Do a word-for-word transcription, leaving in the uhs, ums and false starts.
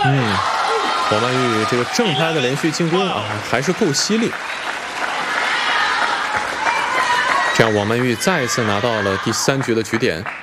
嗯，王曼玉这个正拍的连续进攻啊，还是够犀利。这样，王曼玉再次拿到了第三局的局点。